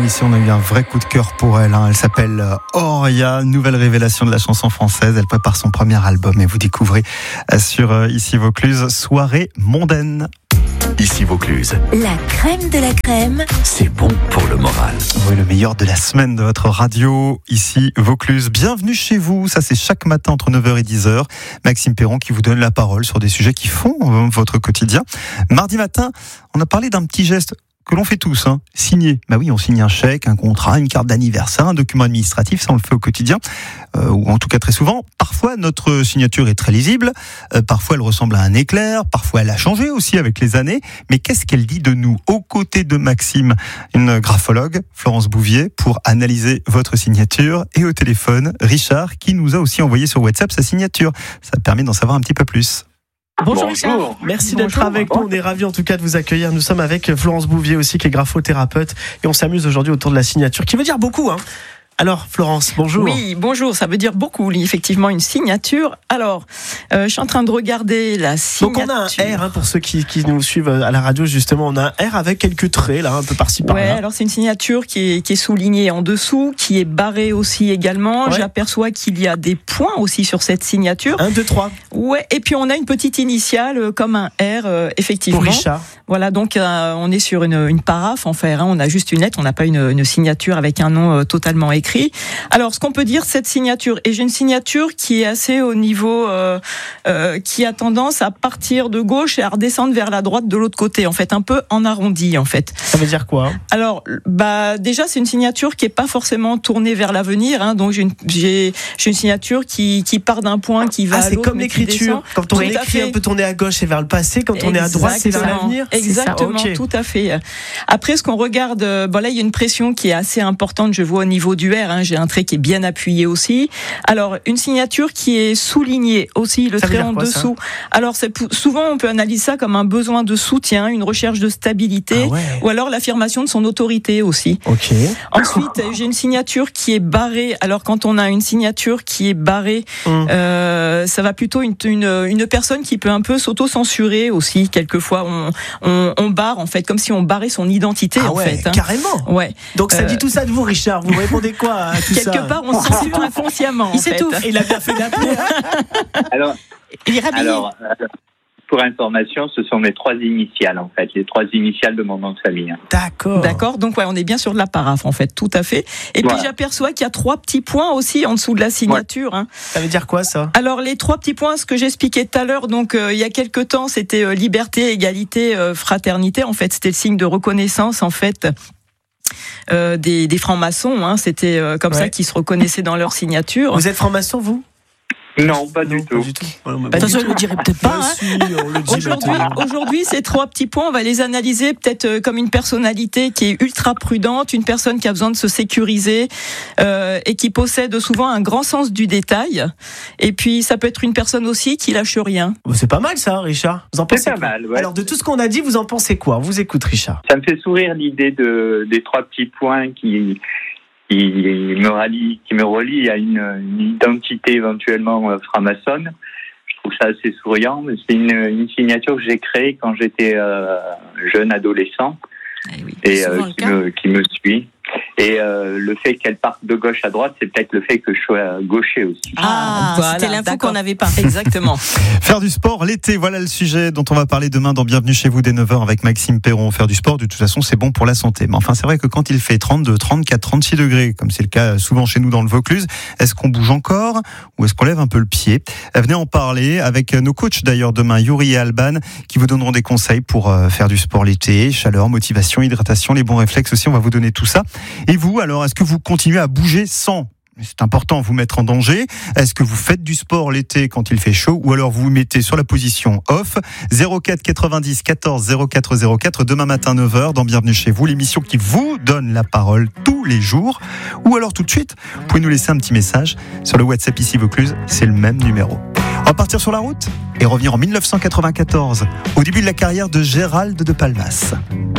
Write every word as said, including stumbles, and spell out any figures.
l'émission, on a eu un vrai coup de cœur pour elle. Hein. Elle s'appelle Auria, nouvelle révélation de la chanson française. Elle prépare son premier album et vous découvrez sur Ici Vaucluse, soirée mondaine. Ici Vaucluse. La crème de la crème. C'est bon pour le moral. Oui, le meilleur de la semaine de votre radio, ici Vaucluse. Bienvenue chez vous, ça c'est chaque matin entre neuf heures et dix heures. Maxime Perron qui vous donne la parole sur des sujets qui font votre quotidien. Mardi matin, on a parlé d'un petit geste que l'on fait tous, hein, signer. Bah oui, on signe un chèque, un contrat, une carte d'anniversaire, un document administratif, ça on le fait au quotidien, euh, ou en tout cas très souvent. Parfois notre signature est très lisible, euh, parfois elle ressemble à un éclair, parfois elle a changé aussi avec les années. Mais qu'est-ce qu'elle dit de nous? Aux côtés de Maxime, une graphologue, Florence Bouvier, pour analyser votre signature, et au téléphone, Richard, qui nous a aussi envoyé sur WhatsApp sa signature. Ça permet d'en savoir un petit peu plus. Bonjour, Bonjour. Richard, merci Bonjour. d'être avec nous, on est ravis en tout cas de vous accueillir. Nous sommes avec Florence Bouvier aussi qui est graphothérapeute et on s'amuse aujourd'hui autour de la signature qui veut dire beaucoup, hein. Alors Florence, bonjour. Oui, bonjour, ça veut dire beaucoup, effectivement, une signature. Alors, euh, je suis en train de regarder la signature. Donc on a un R, hein, pour ceux qui, qui nous suivent à la radio justement, on a un R avec quelques traits là, un peu par-ci par-là. Ouais, alors c'est une signature qui est, qui est soulignée en dessous, qui est barrée aussi également. Ouais. J'aperçois qu'il y a des points aussi sur cette signature. un, deux, trois. Ouais, et puis on a une petite initiale euh, comme un R, euh, effectivement. Pour Richard. Voilà, donc euh, on est sur une, une paraphe en fer, hein, on a juste une lettre, on n'a pas une, une signature avec un nom euh, totalement écrit. Alors, ce qu'on peut dire, cette signature, et j'ai une signature qui est assez au niveau, euh, euh, qui a tendance à partir de gauche et à redescendre vers la droite de l'autre côté, en fait, un peu en arrondi, en fait. Ça veut dire quoi? Alors, bah déjà, c'est une signature qui est pas forcément tournée vers l'avenir, hein, donc j'ai une, j'ai, j'ai une signature qui, qui part d'un point, qui va Ah, à c'est l'autre, comme mais qui l'écriture. descend. Quand on Tout à écrit, fait. un peu tourner à gauche et vers le passé, quand on est à droite, c'est vers Exactement. l'avenir. Exactement, C'est ça, ok. tout à fait. Après, ce qu'on regarde, bon là, il y a une pression qui est assez importante, je vois au niveau du R, hein, j'ai un trait qui est bien appuyé aussi. Alors, une signature qui est soulignée aussi, le Ça veut trait dire en quoi, dessous. Alors, c'est, souvent, on peut analyser ça comme un besoin de soutien, une recherche de stabilité, Ah ouais. ou alors l'affirmation de son autorité aussi. Ok. Ensuite, j'ai une signature qui est barrée. Alors, quand on a une signature qui est barrée, Hum. euh, ça va plutôt une, une, une personne qui peut un peu s'auto-censurer aussi. Quelquefois, on, on, on barre, en fait, comme si on barrait son identité, Ah en ouais, fait. Hein. carrément. Ouais. Donc ça Euh, dit tout ça de vous, Richard. Vous répondez quoi à tout ça? Quelque part, on se censure inconsciemment. Il en fait. s'étouffe. Il a bien fait d'appeler. hein. Alors, Il est rhabillé. alors euh, pour information, ce sont mes trois initiales, en fait, les trois initiales de mon nom de famille. hein. D'accord. D'accord, donc ouais, on est bien sur de la paraphe en fait, tout à fait. Et Voilà. puis j'aperçois qu'il y a trois petits points aussi en dessous de la signature. Hein. Ça veut dire quoi ça? Alors les trois petits points, ce que j'expliquais tout à l'heure, donc euh, il y a quelque temps, c'était euh, liberté, égalité, euh, fraternité. En fait, c'était le signe de reconnaissance en fait. Euh, des, des francs-maçons, hein, c'était euh, comme Ouais. ça qu'ils se reconnaissaient dans leur signature. Vous êtes franc-maçon, vous? Non, pas du Non, tout. Pas du tout. Ouais, Pas bah, du tout. le dirait peut-être pas. Hein. Si, on le dit Aujourd'hui, maintenant. aujourd'hui, ces trois petits points, on va les analyser peut-être euh, comme une personnalité qui est ultra prudente, une personne qui a besoin de se sécuriser euh, et qui possède souvent un grand sens du détail. Et puis, ça peut être une personne aussi qui lâche rien. Bon, c'est pas mal ça, Richard. Vous en C'est pensez pas quoi? mal, ouais. Alors de tout ce qu'on a dit, vous en pensez quoi? On vous écoute, Richard. Ça me fait sourire l'idée de, des trois petits points qui, qui, me, rallient, qui me relient à une, une identité éventuellement euh, franc-maçonne. Je trouve ça assez souriant. Mais c'est une, une signature que j'ai créée quand j'étais euh, jeune adolescent Eh oui, et euh, qui, me, qui me suit. Et euh, le fait qu'elle parte de gauche à droite, c'est peut-être le fait que je sois gaucher aussi. Ah, voilà, c'était l'info d'accord. qu'on n'avait pas. Exactement. Faire du sport l'été, voilà le sujet dont on va parler demain dans Bienvenue chez vous dès neuf heures avec Maxime Perron. Faire du sport, de toute façon, c'est bon pour la santé. Mais enfin, c'est vrai que quand il fait trente-deux, trente-quatre, trente-six degrés, comme c'est le cas souvent chez nous dans le Vaucluse, est-ce qu'on bouge encore ou est-ce qu'on lève un peu le pied? Venez en parler avec nos coachs d'ailleurs demain, Yuri et Alban, qui vous donneront des conseils pour faire du sport l'été, chaleur, motivation, hydratation, les bons réflexes aussi. On va vous donner tout ça. Et vous, alors, est-ce que vous continuez à bouger sans, c'est important, vous mettre en danger? Est-ce que vous faites du sport l'été quand il fait chaud ou alors vous vous mettez sur la position off? Zéro quatre quatre-vingt-dix quatorze zéro quatre zéro quatre demain matin neuf heures dans Bienvenue chez vous, l'émission qui vous donne la parole tous les jours. Ou alors tout de suite, vous pouvez nous laisser un petit message sur le WhatsApp ici Vaucluse, c'est le même numéro. On va partir sur la route et revenir en dix-neuf cent quatre-vingt-quatorze, au début de la carrière de Gérald de Palmas.